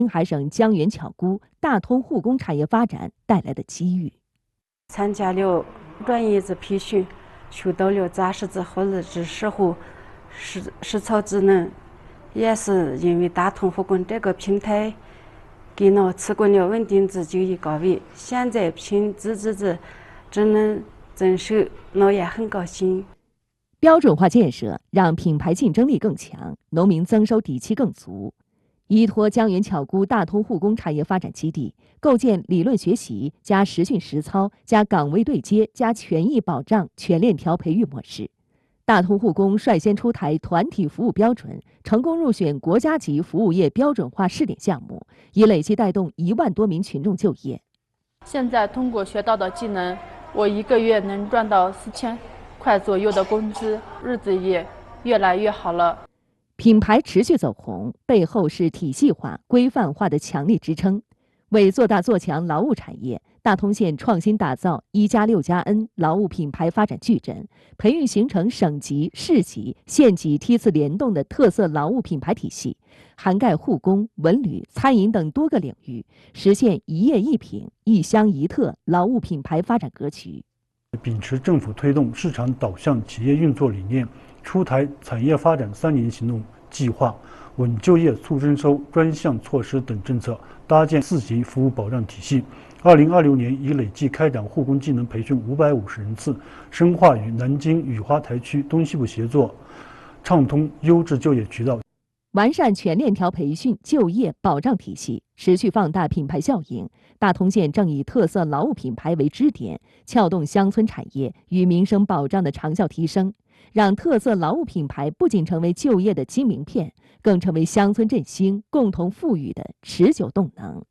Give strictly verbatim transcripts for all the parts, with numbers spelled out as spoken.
青海省江源巧姑大通护工产业发展带来的机遇。 参加了专业子培训，学到了扎实子活日知识和实实操技能，也是因为大通护工这个平台，给我提供了稳定子就业岗位。现在凭自己子只能增收，我也很高兴。 标准化建设让品牌竞争力更强，农民增收底气更足。依托江源巧姑大通护工产业发展基地，构建理论学习加实训实操加岗位对接加权益保障全链条培育模式。大通护工率先出台团体服务标准，成功入选国家级服务业标准化试点项目，已累计带动一万多名群众就业。 现在通过学到的技能，我一个月能赚到四千块左右的工资，日子也越来越好了。 品牌持续走红，背后是体系化、规范化的强力支撑。为做大做强劳务产业，大通县创新打造“一加六加 N” 劳务品牌发展矩阵，培育形成省级、市级、县级梯次联动的特色劳务品牌体系，涵盖护工、文旅、餐饮等多个领域，实现一业一品、一乡一特劳务品牌发展格局。 秉持政府推动市场导向企业运作理念，出台产业发展三年行动计划、稳就业促增收专项措施等政策，搭建四级服务保障体系。二零二六年已累计开展护工技能培训五百五十人次，深化与南京雨花台区东西部协作，畅通优质就业渠道。 完善全链条培训就业保障体系，持续放大品牌效应。大通县正以特色劳务品牌为支点，撬动乡村产业与民生保障的长效提升，让特色劳务品牌不仅成为就业的金名片，更成为乡村振兴、共同富裕的持久动能。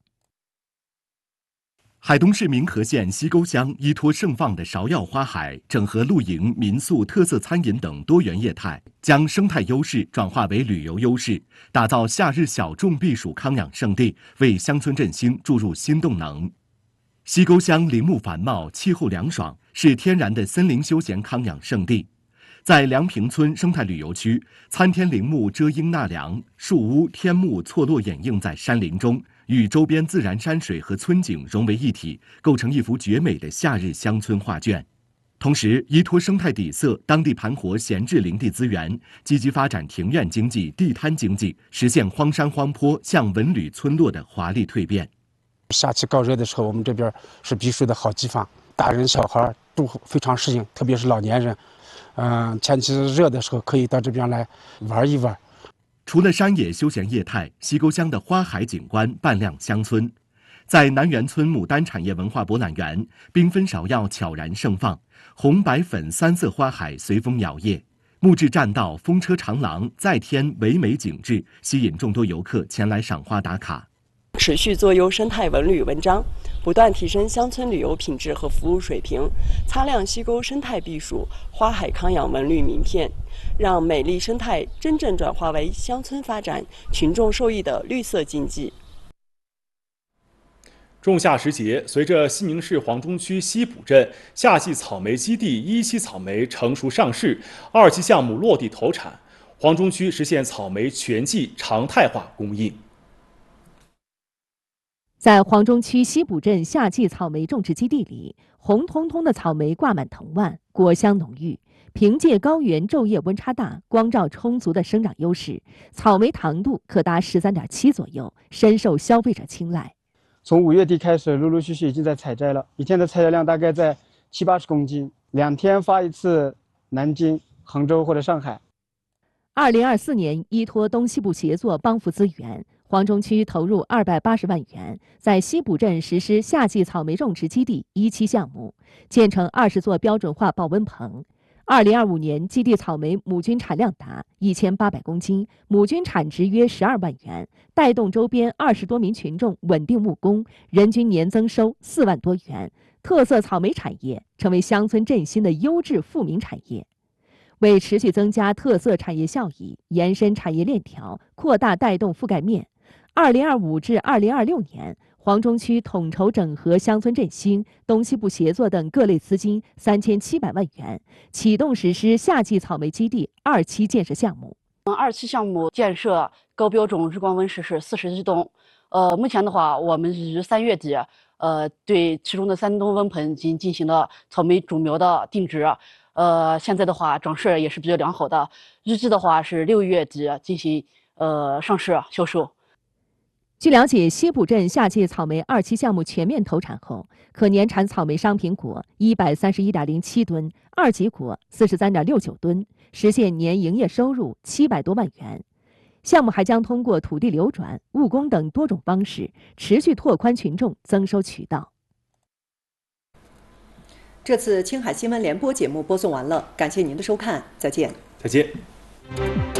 海东市民和县西沟乡依托盛放的芍药花海，整合露营、民宿、特色餐饮等多元业态，将生态优势转化为旅游优势，打造夏日小众避暑康养胜地，为乡村振兴注入新动能。西沟乡林木繁茂，气候凉爽，是天然的森林休闲康养胜地。在梁平村生态旅游区，参天林木遮阴纳凉，树屋、天幕错落掩映在山林中，与周边自然山水和村景融为一体，构成一幅绝美的夏日乡村画卷。同时，依托生态底色，当地盘活闲置林地资源，积极发展庭院经济、地摊经济，实现荒山荒坡向文旅村落的华丽蜕变。 夏季高热的时候，我们这边是避暑的好地方，大人小孩都非常适应，特别是老年人。嗯、呃，天气热的时候可以到这边来玩一玩。 除了山野休闲业态，西沟乡的花海景观扮亮乡村。在南园村牡丹产业文化博览园，缤纷芍药悄然盛放，红白粉三色花海随风摇曳，木质栈道、风车长廊再添唯美景致，吸引众多游客前来赏花打卡。 持续做优生态文旅文章，不断提升乡村旅游品质和服务水平，擦亮西沟生态避暑、花海康养文旅名片，让美丽生态真正转化为乡村发展、群众受益的绿色经济。 仲夏时节，随着西宁市黄中区西浦镇夏季草莓基地一期草莓成熟上市，二期项目落地投产，黄中区实现草莓全季常态化供应。 在黄中区西浦镇夏季草莓种植基地里，红彤彤的草莓挂满藤蔓，果香浓郁。凭借高原昼夜温差大、光照充足的生长优势，草莓糖度可达十三点七左右，深受消费者青睐。 从五月底开始，陆陆续续已经在采摘了，一天的采摘量大概在七八十公斤，两天发一次南京、杭州或者上海。 二零二四年，依托东西部协作帮扶资源，黄中区投入二百八十万元，在西浦镇实施夏季草莓种植基地一期项目，建成二十座标准化保温棚。二零二五年，基地草莓亩均产量达一千八百公斤，亩均产值约十二万元，带动周边二十多名群众稳定务工，人均年增收四万多元。特色草莓产业成为乡村振兴的优质富民产业。为持续增加特色产业效益，延伸产业链条，扩大带动覆盖面，二零二五至二零二六年，黄中区统筹整合乡村振兴、东西部协作等各类资金三千七百万元，启动实施夏季草莓基地二期建设项目。 二期项目建设高标准日光温室是四十一栋， 呃，目前的话，我们是三月底，呃，对其中的三吨温盆已经进行了草莓种苗的定植，呃，现在的话长势也是比较良好的，预计的话是六月底进行呃上市销售。 据了解，西浦镇夏季草莓二期项目全面投产后，可年产草莓商品果一百三十一点零七吨，二级果四十三点六九吨，实现年营业收入七百多万元。项目还将通过土地流转、务工等多种方式，持续拓宽群众增收渠道。 这次青海新闻联播节目播送完了，感谢您的收看，再见。 再见。